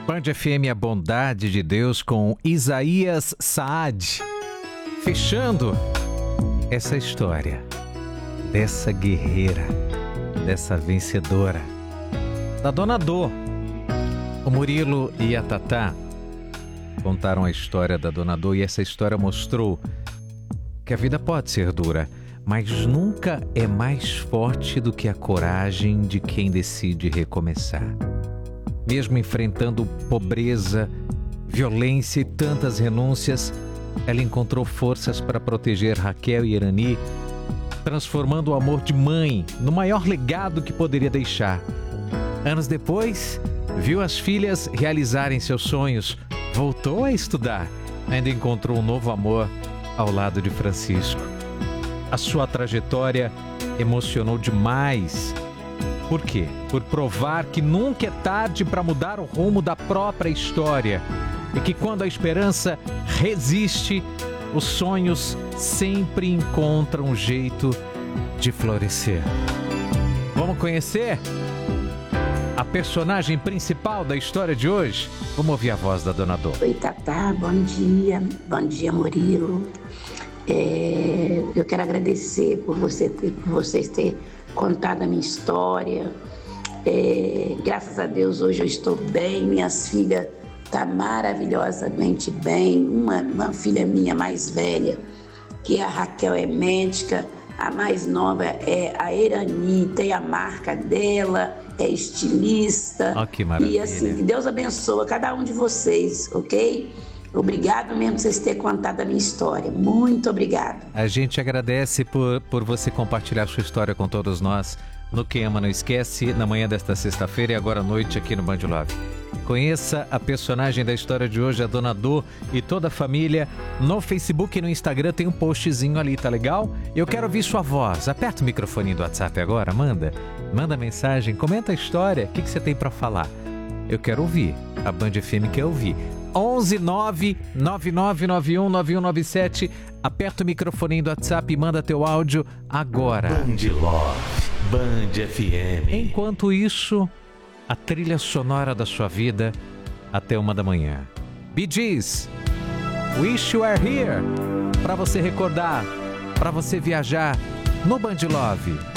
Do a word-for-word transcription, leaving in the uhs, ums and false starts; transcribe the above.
Band F M, a bondade de Deus, com Isaías Saad, fechando essa história dessa guerreira, dessa vencedora, da Dona Dô. O Murilo e a Tatá contaram a história da Dona Dô e essa história mostrou que a vida pode ser dura, mas nunca é mais forte do que a coragem de quem decide recomeçar. Mesmo enfrentando pobreza, violência e tantas renúncias, ela encontrou forças para proteger Raquel e Irani, transformando o amor de mãe no maior legado que poderia deixar. Anos depois, viu as filhas realizarem seus sonhos, voltou a estudar, ainda encontrou um novo amor ao lado de Francisco. A sua trajetória emocionou demais. Por quê? Por provar que nunca é tarde para mudar o rumo da própria história e que quando a esperança resiste, os sonhos sempre encontram um jeito de florescer. Vamos conhecer a personagem principal da história de hoje? Vamos ouvir a voz da Dona Dô. Oi, Tatá, bom dia. Bom dia, Murilo. É, eu quero agradecer por, você ter, por vocês terem contado a minha história. É, graças a Deus, hoje eu estou bem. Minhas filhas estão maravilhosamente bem. Uma, uma filha minha mais velha, que é a Raquel, é médica. A mais nova é a Irani, tem a marca dela, é estilista. Oh, que maravilha. E assim, que Deus abençoe cada um de vocês, ok? Obrigado mesmo por vocês terem contado a minha história. Muito obrigado. A gente agradece por, por você compartilhar sua história com todos nós no Quem Ama Não Esquece, na manhã desta sexta-feira e agora à noite aqui no Band Love. Conheça a personagem da história de hoje, a Dona Dô, e toda a família. No Facebook e no Instagram tem um postzinho ali, tá legal? Eu quero ouvir sua voz. Aperta o microfone do WhatsApp agora, manda. Manda mensagem, comenta a história. O que, que você tem pra falar? Eu quero ouvir. A Band F M quer ouvir. onze nove nove nove nove um nove um nove sete. Aperta o microfone do WhatsApp e manda teu áudio agora. Band Love, Band F M. Enquanto isso, a trilha sonora da sua vida até uma da manhã. Bee Gees, Wish You Were Here, para você recordar, para você viajar no Band Love.